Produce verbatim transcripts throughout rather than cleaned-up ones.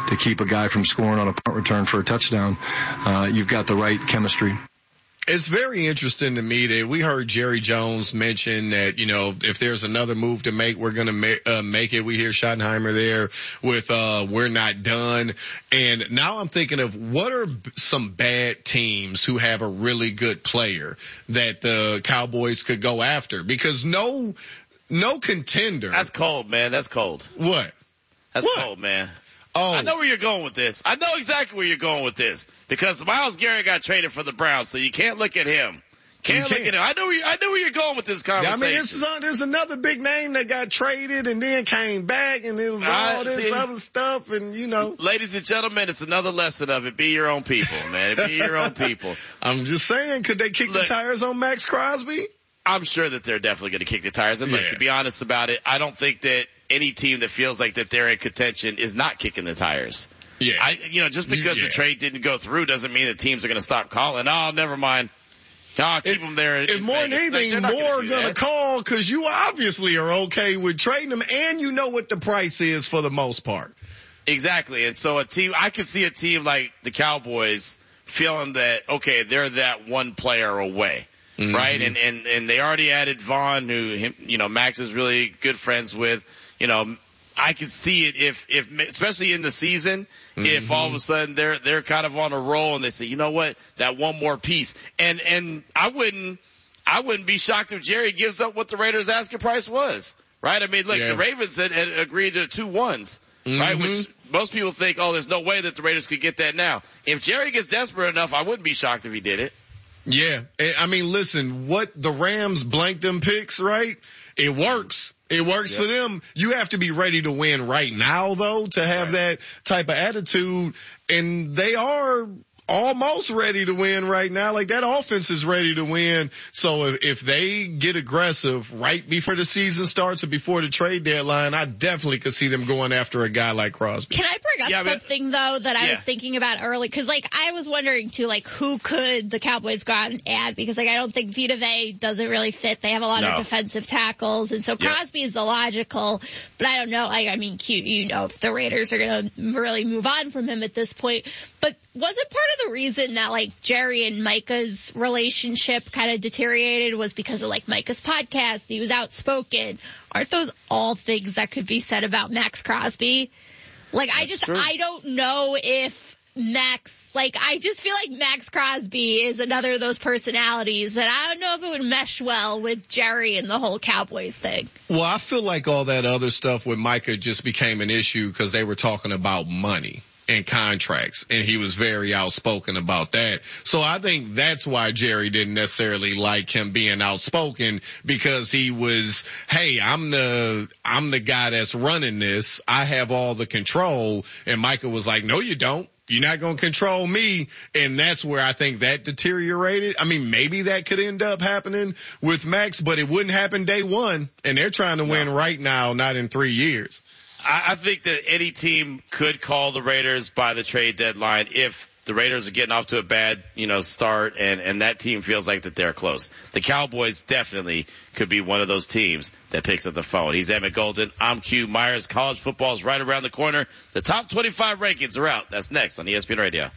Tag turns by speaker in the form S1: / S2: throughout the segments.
S1: to keep a guy from scoring on a punt return for a touchdown, uh, you've got the right chemistry.
S2: It's very interesting to me that we heard Jerry Jones mention that, you know, if there's another move to make, we're going to ma- uh, make it. We hear Schottenheimer there with, uh, we're not done. And now I'm thinking of what are some bad teams who have a really good player that the Cowboys could go after? Because no, no contender.
S3: That's cold, man. That's cold.
S2: What?
S3: That's
S2: what?
S3: cold, man.
S2: Oh.
S3: I know where you're going with this. I know exactly where you're going with this because Myles Garrett got traded for the Browns, so you can't look at him. Can't, can't. look at him. I know where you, I know where you're going with this conversation.
S2: I mean, it's, uh, there's another big name that got traded and then came back, and it was all I, this see, other stuff, and you know.
S3: Ladies and gentlemen, it's another lesson of it. Be your own people, man. Be your own people.
S2: I'm just saying, could they kick look, the tires on Max Crosby?
S3: I'm sure that they're definitely going to kick the tires. And look, yeah. to be honest about it, I don't think that any team that feels like that they're in contention is not kicking the tires.
S2: Yeah.
S3: I, you know, just because yeah. the trade didn't go through doesn't mean that teams are going to stop calling. Oh, never mind. I'll keep
S2: if,
S3: them there.
S2: If more than anything, more are going to call because you obviously are okay with trading them and you know what the price is for the most part.
S3: Exactly. And so a team, I could see a team like the Cowboys feeling that, okay, they're that one player away. Mm-hmm. Right. And, and, and they already added Vaughn, who, him, you know, Max is really good friends with. You know, I could see it if, if, especially in the season, mm-hmm. if all of a sudden they're, they're kind of on a roll and they say, you know what, that one more piece. And, and I wouldn't, I wouldn't be shocked if Jerry gives up what the Raiders' asking price was. Right? I mean, look, yeah. the Ravens had, had agreed to two ones. Mm-hmm. Right? Which most people think, oh, there's no way that the Raiders could get that now. If Jerry gets desperate enough, I wouldn't be shocked if he did it.
S2: Yeah. I mean, listen, what the Rams blanked them picks, right? It works. It works yep. for them. You have to be ready to win right now, though, to have right. that type of attitude. And they are almost ready to win right now. Like, that offense is ready to win. So if, if they get aggressive right before the season starts or before the trade deadline, I definitely could see them going after a guy like Crosby.
S4: Can I bring up yeah, something, though, that I yeah. was thinking about early? Because, like, I was wondering, too, like, who could the Cowboys go out and add? Because, like, I don't think Vita Vea doesn't really fit. They have a lot no. of defensive tackles. And so Crosby yep. is the logical. But I don't know. Like, I mean, cute, you know, if the Raiders are going to really move on from him at this point. But was it part of the reason that, like, Jerry and Micah's relationship kind of deteriorated was because of, like, Micah's podcast? He was outspoken. Aren't those all things that could be said about Max Crosby? Like, That's I just, true. I don't know if Max, like, I just feel like Max Crosby is another of those personalities that I don't know if it would mesh well with Jerry and the whole Cowboys thing.
S2: Well, I feel like all that other stuff with Micah just became an issue because they were talking about money and contracts, and he was very outspoken about that. So I think that's why Jerry didn't necessarily like him being outspoken, because he was, hey, I'm the, I'm the guy that's running this. I have all the control. And Micah was like, no, you don't. You're not going to control me. And that's where I think that deteriorated. I mean, maybe that could end up happening with Max, but it wouldn't happen day one. And they're trying to no. win right now, not in three years.
S3: I think that any team could call the Raiders by the trade deadline if the Raiders are getting off to a bad, you know, start and, and that team feels like that they're close. The Cowboys definitely could be one of those teams that picks up the phone. He's Emmett Golden. I'm Q Myers. College football is right around the corner. The top twenty-five rankings are out. That's next on E S P N Radio.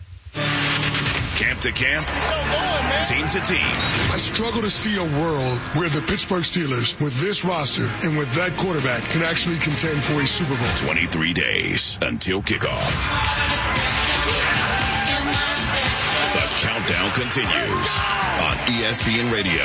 S5: Camp to camp, team to team.
S6: I struggle to see a world where the Pittsburgh Steelers, with this roster and with that quarterback, can actually contend for a Super Bowl.
S5: twenty-three days until kickoff. The countdown continues on E S P N Radio.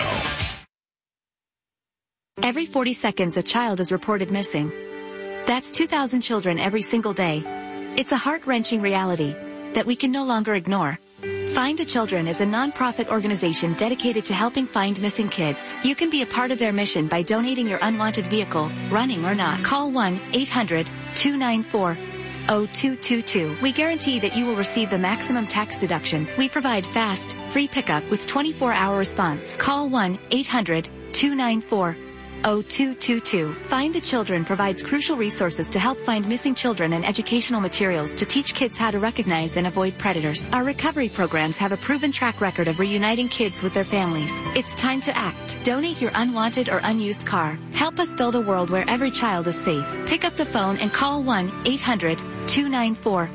S7: Every forty seconds, a child is reported missing. That's two thousand children every single day. It's a heart-wrenching reality that we can no longer ignore. Find the Children is a non-profit organization dedicated to helping find missing kids. You can be a part of their mission by donating your unwanted vehicle, running or not. Call one eight hundred two nine four oh two two two. We guarantee that you will receive the maximum tax deduction. We provide fast, free pickup with twenty-four hour response. Call one eight hundred two nine four oh two two two. Find the Children provides crucial resources to help find missing children and educational materials to teach kids how to recognize and avoid predators. Our recovery programs have a proven track record of reuniting kids with their families. It's time to act. Donate your unwanted or unused car. Help us build a world where every child is safe. Pick up the phone and call one eight hundred two nine four